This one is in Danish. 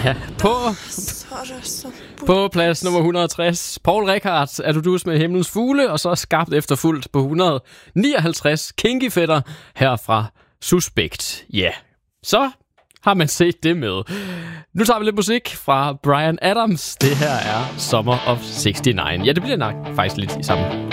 Ja, på plads nummer 160, Paul Rickard, Er du dus med himlens fugle, og så Skarpt efterfulgt på 159, Kinky Fætter, herfra Suspekt. Ja, yeah. Så har man set det med. Nu tager vi lidt musik fra Bryan Adams. Det her er Summer of '69. Ja, det bliver nok faktisk lidt i samme